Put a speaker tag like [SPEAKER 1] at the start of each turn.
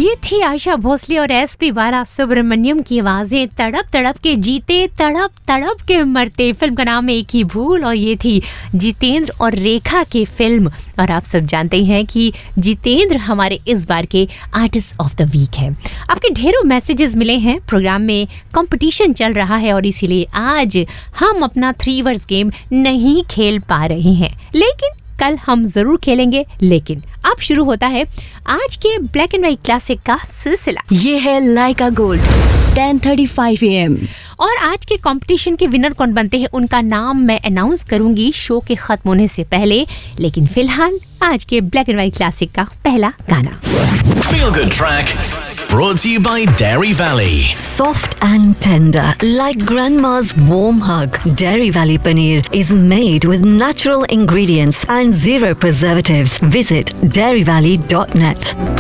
[SPEAKER 1] ये थी आशा भोसले और एसपी बाला सुब्रमण्यम की आवाजें। तड़प तड़प के जीते, तड़प तड़प के मरते, फिल्म का नाम एक ही भूल। और ये थी जितेंद्र और रेखा की फिल्म। और आप सब जानते हैं कि जितेंद्र हमारे इस बार के आर्टिस्ट ऑफ द वीक है। आपके ढेरों मैसेजेस मिले हैं, प्रोग्राम में कंपटीशन चल रहा है और इसीलिए आज हम अपना 3 वर्ड्स गेम नहीं खेल पा रहे हैं, लेकिन कल हम जरूर खेलेंगे। लेकिन अब शुरू होता है आज के ब्लैक एंड व्हाइट क्लासिक का सिलसिला।
[SPEAKER 2] ये है लाइका गोल्ड 10:35 AM।
[SPEAKER 1] और आज के कंपटीशन के विनर कौन बनते हैं उनका नाम मैं अनाउंस करूंगी शो के खत्म होने से पहले। लेकिन फिलहाल आज के ब्लैक एंड व्हाइट क्लासिक का पहला गाना।
[SPEAKER 3] Feel Good Track brought to you by Dairy Valley.
[SPEAKER 2] Soft and tender, like grandma's warm hug. Dairy Valley paneer is made with natural ingredients and zero preservatives. Visit dairyvalley.net.